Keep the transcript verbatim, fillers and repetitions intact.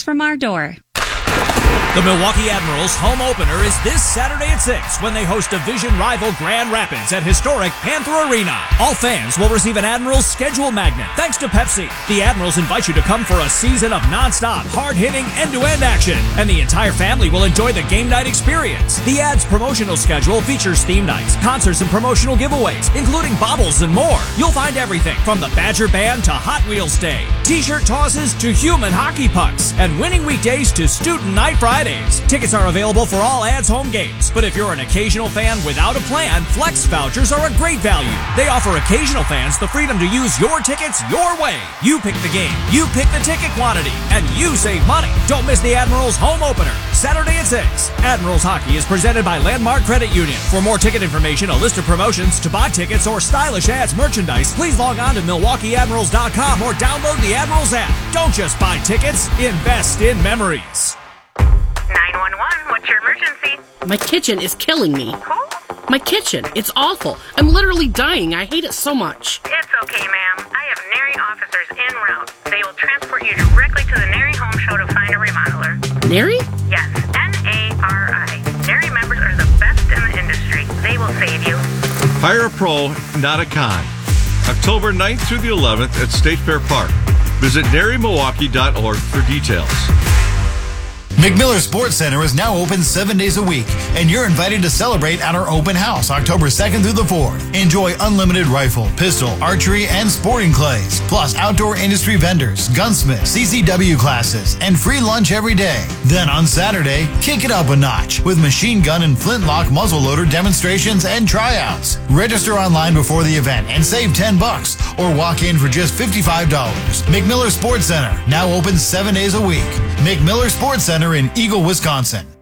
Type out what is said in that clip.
from our door. The Milwaukee Admirals home opener is this Saturday at six when they host division rival Grand Rapids at historic Panther Arena. All fans will receive an Admirals schedule magnet thanks to Pepsi. The Admirals invite you to come for a season of nonstop, hard-hitting, end-to-end action, and the entire family will enjoy the game night experience. The Ad's promotional schedule features theme nights, concerts, and promotional giveaways, including baubles and more. You'll find everything from the Badger Band to Hot Wheels Day, t-shirt tosses to human hockey pucks, and winning weekdays to student night Fridays. Tickets are available for all Ads home games, but if you're an occasional fan without a plan, Flex vouchers are a great value. They offer occasional fans the freedom to use your tickets your way. You pick the game, you pick the ticket quantity, and you save money. Don't miss the Admirals home opener, Saturday at six. Admirals Hockey is presented by Landmark Credit Union. For more ticket information, a list of promotions, to buy tickets, or stylish Ads merchandise, please log on to Milwaukee Admirals dot com or download the Admirals app. Don't just buy tickets, invest in memories. nine one one, what's your emergency? My kitchen is killing me. Who? My kitchen. It's awful. I'm literally dying. I hate it so much. It's okay, ma'am. I have Nary officers en route. They will transport you directly to the Nary Home Show to find a remodeler. Nary? Yes, N A R I. Nary members are the best in the industry. They will save you. Hire a pro, not a con. October ninth through the eleventh at State Fair Park. Visit Nary Milwaukee dot org for details. McMiller Sports Center is now open seven days a week, and you're invited to celebrate at our open house October second through the fourth. Enjoy unlimited rifle, pistol, archery, and sporting clays, plus outdoor industry vendors, gunsmiths, C C W classes, and free lunch every day. Then on Saturday, kick it up a notch with machine gun and flintlock muzzleloader demonstrations and tryouts. Register online before the event and save ten bucks, or walk in for just fifty-five dollars. McMiller Sports Center, now open seven days a week. McMiller Sports Center in Eagle, Wisconsin.